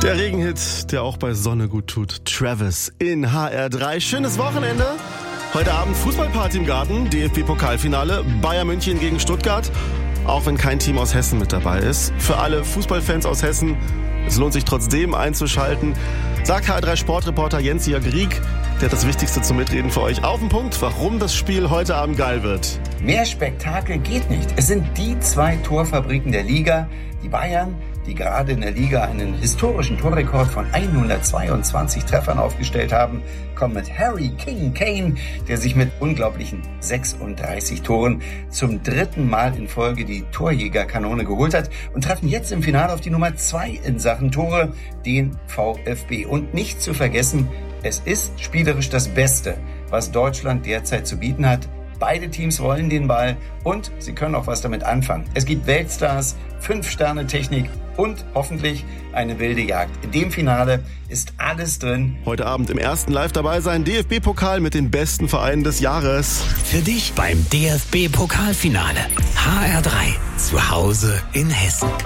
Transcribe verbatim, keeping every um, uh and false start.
Der Regenhit, der auch bei Sonne gut tut. Travis in H R drei. Schönes Wochenende. Heute Abend Fußballparty im Garten. D F B-Pokalfinale. Bayern München gegen Stuttgart. Auch wenn kein Team aus Hessen mit dabei ist. Für alle Fußballfans aus Hessen, es lohnt sich trotzdem einzuschalten. Sagt H R drei Sportreporter Jens-Jörg Rieck. Der hat das Wichtigste zum Mitreden für euch auf den Punkt, warum das Spiel heute Abend geil wird. Mehr Spektakel geht nicht. Es sind die zwei Torfabriken der Liga. Die Bayern, die gerade in der Liga einen historischen Torrekord von hundertzweiundzwanzig Treffern aufgestellt haben, kommen mit Harry King Kane, der sich mit unglaublichen sechsunddreißig Toren zum dritten Mal in Folge die Torjägerkanone geholt hat und treffen jetzt im Finale auf die Nummer zwei in Sachen Tore, den VfB. Und nicht zu vergessen, es ist spielerisch das Beste, was Deutschland derzeit zu bieten hat. Beide Teams wollen den Ball und sie können auch was damit anfangen. Es gibt Weltstars, Fünf-Sterne-Technik und hoffentlich eine wilde Jagd. In dem Finale ist alles drin. Heute Abend im ersten Live dabei sein, D F B-Pokal mit den besten Vereinen des Jahres. Für dich beim D F B-Pokalfinale. H R drei, zu Hause in Hessen.